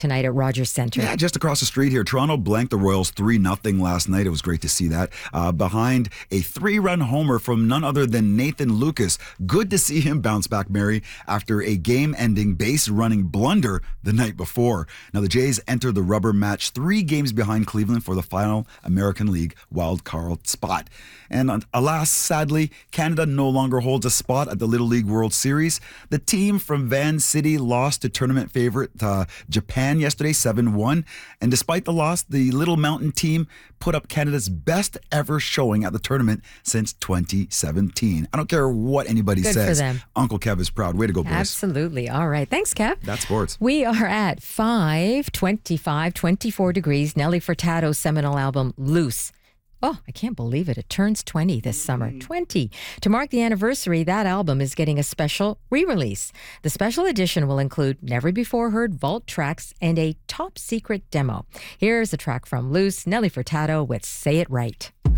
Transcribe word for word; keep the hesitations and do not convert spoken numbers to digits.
tonight at Rogers Centre. Yeah, just across the street here. Toronto blanked the Royals three nothing last night. It was great to see that. Uh, behind a three-run homer from none other than Nathan Lucas. Good to see him bounce back, Mary, after a game-ending base-running blunder the night before. Now, the Jays enter the rubber match three games behind Cleveland for the final American League wild card spot. And uh, alas, sadly, Canada no longer holds a spot at the Little League World Series. The team from Van City lost to tournament favorite uh, Japan yesterday, seven one. And despite the loss, the Little Mountain team put up Canada's best ever showing at the tournament since twenty seventeen. I don't care what anybody Good says. for them. Uncle Kev is proud. Way to go, boys. Absolutely. All right. Thanks, Kev. That's sports. We are at five, twenty-five, twenty-four degrees. Nelly Furtado's seminal album, Loose. Oh, I can't believe it. It turns twenty this summer. twenty. To mark the anniversary, that album is getting a special re-release. The special edition will include never-before-heard vault tracks and a top-secret demo. Here's a track from Loose, Nelly Furtado with Say It Right.